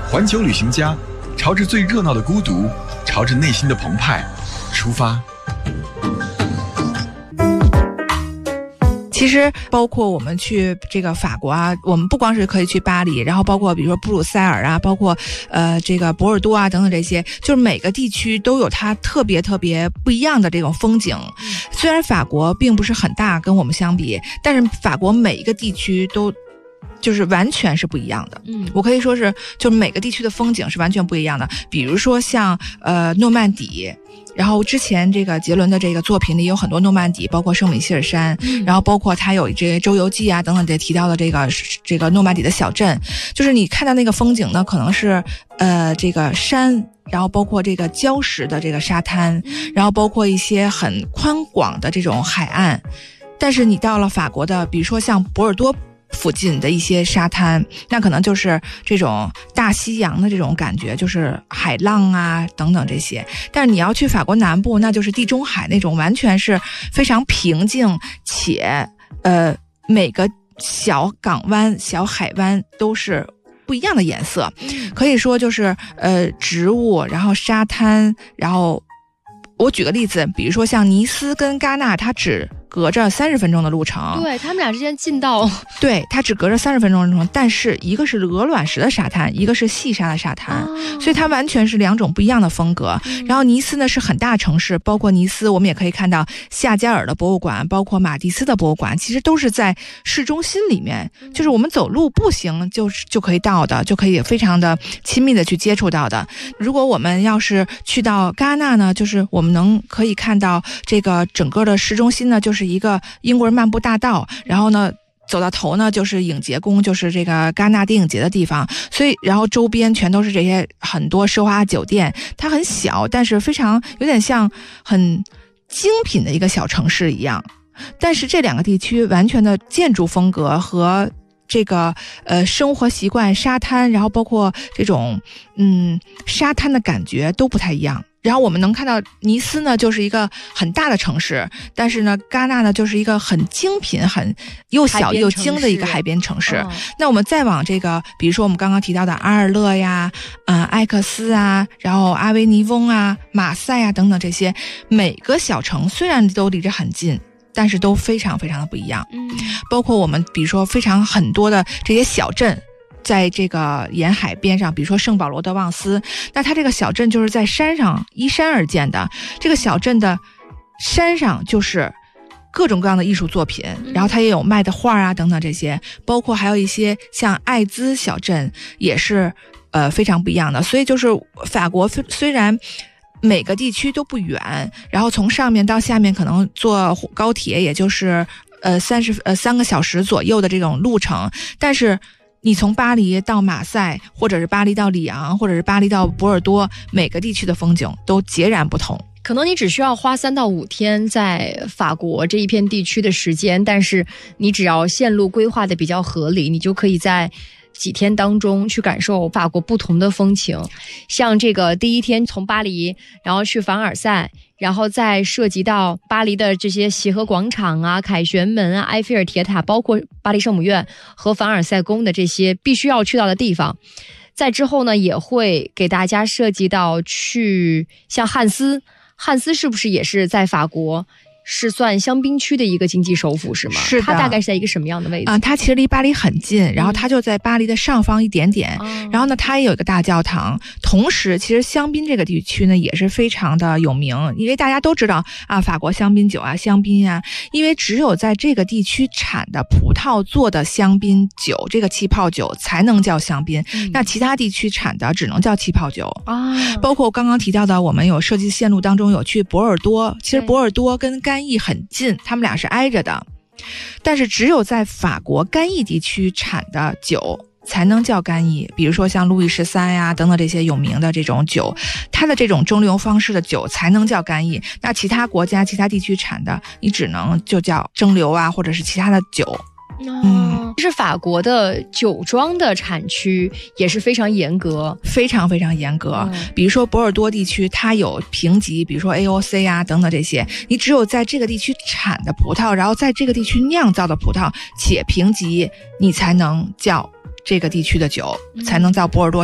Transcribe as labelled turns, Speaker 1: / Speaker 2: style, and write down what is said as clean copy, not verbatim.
Speaker 1: 环球旅行家，朝着最热闹的孤独，朝着内心的澎湃出发。
Speaker 2: 其实包括我们去这个法国啊，我们不光是可以去巴黎，然后包括比如说布鲁塞尔啊，包括这个博尔多啊等等这些，就是每个地区都有它特别不一样的这种风景。虽然法国并不是很大，跟我们相比，但是法国每一个地区都就是完全是不一样的。我可以说是就每个地区的风景是完全不一样的。比如说像诺曼底，然后之前这个杰伦的这个作品里有很多诺曼底，包括圣米歇尔山，然后包括他有这些周游记啊等等的提到的这个诺曼底的小镇，就是你看到那个风景呢，可能是这个山，然后包括这个礁石的这个沙滩，然后包括一些很宽广的这种海岸。但是你到了法国的，比如说像博尔多附近的一些沙滩，那可能就是这种大西洋的这种感觉，就是海浪啊等等这些。但是你要去法国南部，那就是地中海那种完全是非常平静，且每个小港湾小海湾都是不一样的颜色，可以说就是植物，然后沙滩，然后我举个例子，比如说像尼斯跟戛纳，它只隔着30分钟的路程，
Speaker 3: 对，他们俩之间近到，
Speaker 2: 对，它只隔着30分钟的路程，但是一个是鹅卵石的沙滩，一个是细沙的沙滩，所以它完全是两种不一样的风格。然后尼斯呢是很大城市，包括尼斯我们也可以看到夏加尔的博物馆，包括马蒂斯的博物馆，其实都是在市中心里面，就是我们走路步行就可以到的，就可以非常的亲密的去接触到的。如果我们要是去到戛纳呢，就是我们可以看到这个整个的市中心呢，就是一个英国人漫步大道，然后呢走到头呢就是影节宫，就是这个戛纳电影节的地方，所以然后周边全都是这些很多奢华酒店，它很小，但是非常有点像很精品的一个小城市一样。但是这两个地区完全的建筑风格和这个生活习惯，沙滩，然后包括这种沙滩的感觉都不太一样。然后我们能看到尼斯呢就是一个很大的城市，但是呢戛纳呢就是一个很精品很又小又精的一个海边城市。那我们再往这个比如说我们刚刚提到的阿尔勒呀艾克斯啊，然后阿维尼翁啊，马赛啊等等，这些每个小城虽然都离着很近，但是都非常的不一样。包括我们比如说很多的这些小镇在这个沿海边上，比如说圣保罗德旺斯，那它这个小镇就是在山上依山而建的，这个小镇的山上就是各种各样的艺术作品，然后它也有卖的画啊等等这些，包括还有一些像艾兹小镇也是非常不一样的。所以就是法国虽然每个地区都不远，然后从上面到下面可能坐高铁也就是3个小时左右的这种路程，但是你从巴黎到马赛，或者是巴黎到里昂，或者是巴黎到博尔多，每个地区的风景都截然不同。
Speaker 3: 可能你只需要花3到5天在法国这一片地区的时间，但是你只要线路规划的比较合理，你就可以在几天当中去感受法国不同的风情。像这个第一天从巴黎然后去凡尔赛，然后再涉及到巴黎的这些协和广场啊、凯旋门啊、埃菲尔铁塔，包括巴黎圣母院和凡尔赛宫的这些必须要去到的地方。在之后呢，也会给大家涉及到去像汉斯是不是也是在法国是算香槟区的一个经济首府是吗？
Speaker 2: 是的。
Speaker 3: 它大概是在一个什么样的位置？
Speaker 2: 它其实离巴黎很近，然后它就在巴黎的上方一点点，然后呢它也有一个大教堂。同时其实香槟这个地区呢也是非常的有名，因为大家都知道啊，法国香槟酒啊，香槟啊，因为只有在这个地区产的葡萄做的香槟酒，这个气泡酒才能叫香槟，那其他地区产的只能叫气泡酒包括刚刚提到的我们有设计线路当中有去博尔多，其实博尔多跟干邑很近，他们俩是挨着的，但是只有在法国干邑地区产的酒才能叫干邑，比如说像路易13呀等等这些有名的这种酒，它的这种蒸馏方式的酒才能叫干邑，那其他国家其他地区产的你只能就叫蒸馏啊，或者是其他的酒。
Speaker 3: 是法国的酒庄的产区也是非常严格，
Speaker 2: 非常严格。比如说博尔多地区它有评级，比如说 AOC 啊等等这些，你只有在这个地区产的葡萄，然后在这个地区酿造的葡萄且评级，你才能叫这个地区的酒，才能叫博尔多